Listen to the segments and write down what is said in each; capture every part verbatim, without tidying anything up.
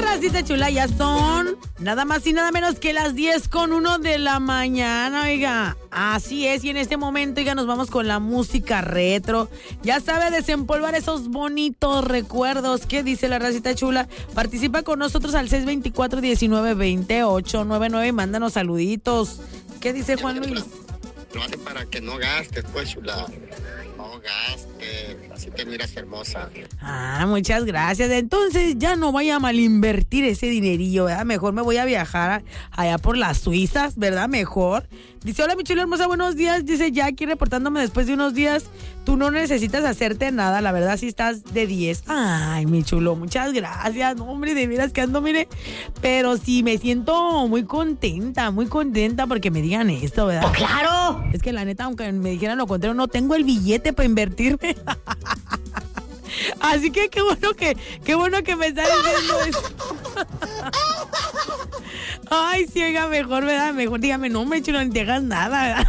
racita chula, ya son nada más y nada menos que las diez con uno de la mañana, oiga. Así es, y en este momento, oiga, nos vamos con la música retro. Ya sabe, desempolvar esos bonitos recuerdos. ¿Qué dice la racita chula? Participa con nosotros al seis dos cuatro, diecinueve, veintiocho noventa y nueve y mándanos saluditos. ¿Qué dice Juan Luis? Lo hace para que no gastes, pues, chula. No gastes, así te miras hermosa. Ah, muchas gracias. Entonces ya no vaya a malinvertir ese dinerillo, ¿verdad? Mejor me voy a viajar allá por las Suizas, ¿verdad? Mejor. Dice, hola mi chula hermosa, buenos días. Dice Jackie reportándome después de unos días. Tú no necesitas hacerte nada, la verdad sí estás de diez. Ay, mi chulo, muchas gracias. No, hombre, de veras que ando, mire. Pero sí, me siento muy contenta, muy contenta porque me digan esto, ¿verdad? ¡Oh, claro! Es que la neta, aunque me dijeran lo contrario, no tengo el billete para invertirme. Así que qué bueno que, qué bueno que me están diciendo eso. Ay, sí, oiga, mejor, ¿verdad? Mejor dígame, no, me chulo, ni te hagas nada, ¿verdad?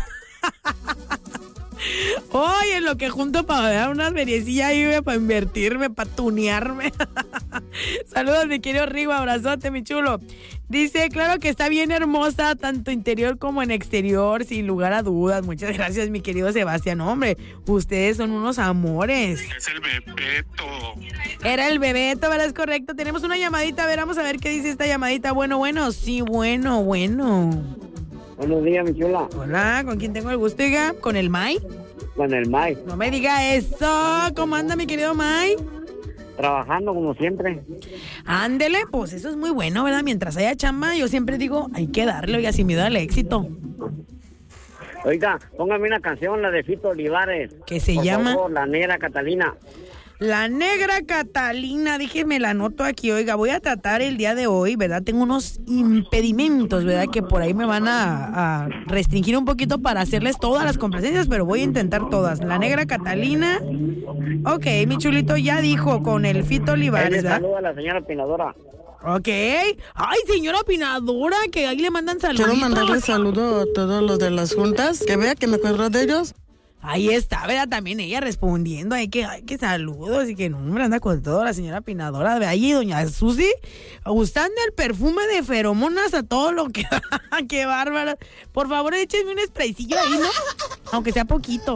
Oye, en lo que junto para dar unas feriecillas ahí, para invertirme, para tunearme. Saludos, mi querido Rigo, abrazote, mi chulo. Dice, claro que está bien hermosa, tanto interior como en exterior, sin lugar a dudas. Muchas gracias, mi querido Sebastián. Hombre, ustedes son unos amores. Es el Bebeto. Era el Bebeto, ¿verdad? Es correcto. Tenemos una llamadita, a ver, vamos a ver qué dice esta llamadita. Bueno, bueno, sí, bueno, bueno. Buenos días, mi chula. Hola, ¿con quién tengo el gusto, oiga? ¿Con el Mai? Con el Mai. No me diga eso. ¿Cómo anda, mi querido Mai? Trabajando como siempre. Ándele, pues eso es muy bueno, ¿verdad? Mientras haya chamba, yo siempre digo, hay que darle, oiga, sin miedo al éxito. Oiga, póngame una canción, la de Fito Olivares. ¿Qué se Por llama? favor, La Negra Catalina. La Negra Catalina, déjeme la anoto aquí, oiga, voy a tratar el día de hoy, ¿verdad? Tengo unos impedimentos, ¿verdad? Que por ahí me van a, a restringir un poquito para hacerles todas las complacencias, pero voy a intentar todas. La Negra Catalina, ok, mi chulito ya dijo con el Fito Olivares, ¿verdad? Saluda a la señora opinadora. Ok, ay, señora opinadora, que ahí le mandan saludos. Quiero mandarle saludo a todos los de las juntas, que vea que me acuerdo de ellos. Ahí está, ¿verdad? También ella respondiendo, ay, que, ay, que saludos, y que no, hombre, anda con todo la señora opinadora. De ahí, doña Susi, gustando el perfume de feromonas a todo lo que... ¡Qué bárbara! Por favor, échenme un spraycillo ahí, ¿no? Aunque sea poquito.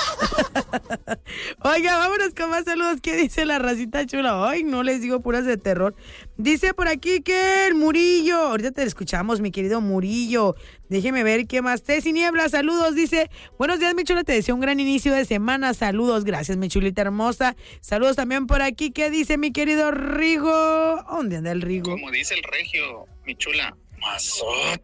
Oiga, vámonos con más saludos. ¿Qué dice la racita chula? Ay, no les digo puras de terror. Dice por aquí que el Murillo, ahorita te escuchamos, mi querido Murillo. Déjeme ver qué más. Tessy Niebla, saludos. Dice, buenos días, mi chula, te deseo un gran inicio de semana. Saludos, gracias, mi chulita hermosa. Saludos también por aquí. ¿Qué dice mi querido Rigo? ¿Dónde anda el Rigo? Como dice el regio, mi chula, mazota.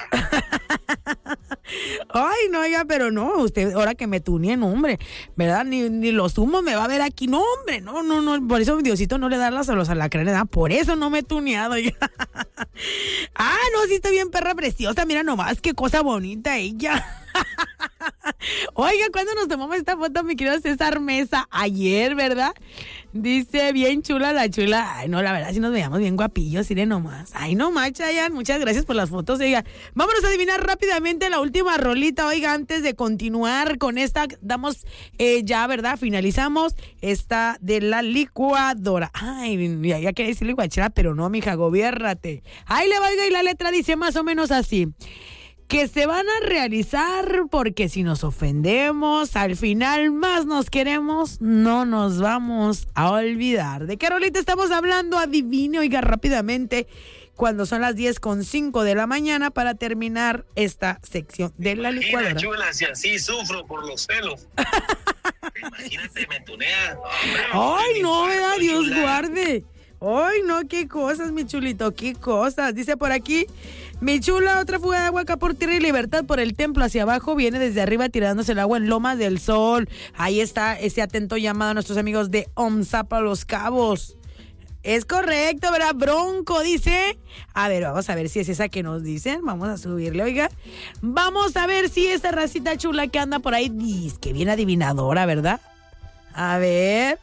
Ay, no, oiga, pero no, usted, ahora que me tuneen, hombre, ¿verdad? Ni, ni los humos me va a ver aquí, no, hombre, no, no, no, por eso Diosito no le da las a los alacranes, ¿verdad? Por eso no me he tuneado, oiga. Ah, no, sí está bien perra preciosa, mira nomás, qué cosa bonita ella. Oiga, ¿cuándo nos tomamos esta foto, mi querido César Mesa? Ayer, ¿verdad? Dice, bien chula la chula. Ay, no, la verdad, sí nos veíamos bien guapillos, miren nomás. Ay, no más, Chayanne, muchas gracias por las fotos, oiga. Vámonos a adivinar rápidamente la última rolita, oiga, antes de continuar con esta, damos eh, ya, ¿verdad? Finalizamos esta de la licuadora. Ay, ya, ya quería decir licuachera, pero no, mija, gobiérnate. Ahí le va, oiga, y la letra dice más o menos así. Que se van a realizar porque si nos ofendemos, al final más nos queremos, no nos vamos a olvidar. ¿De qué rolita estamos hablando? Adivine, oiga, rápidamente, cuando son las diez con cinco de la mañana para terminar esta sección de la licuadora. Imagina, chula, si así sufro por los celos. Imagínate, me tunea. Ay, no, ¿verdad? Dios guarde. Ay, no, qué cosas, mi chulito, qué cosas. Dice por aquí, mi chula, otra fuga de agua acá por Tierra y Libertad por el templo hacia abajo, viene desde arriba tirándose el agua en Lomas del Sol. Ahí está ese atento llamado a nuestros amigos de OMSAPA Los Cabos. Es correcto, ¿verdad? Bronco dice. A ver, vamos a ver si es esa que nos dicen. Vamos a subirle, oiga. Vamos a ver si esta racita chula que anda por ahí dice que bien adivinadora, ¿verdad? A ver.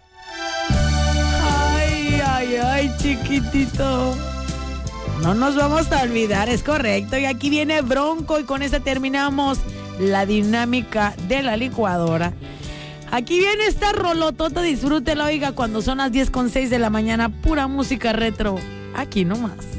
Ay, ay, ay, chiquitito. No nos vamos a olvidar, es correcto. Y aquí viene Bronco y con esta terminamos la dinámica de la licuadora. Aquí viene esta rolotota, disfrútela, oiga, cuando son las diez con seis de la mañana, pura música retro. Aquí nomás.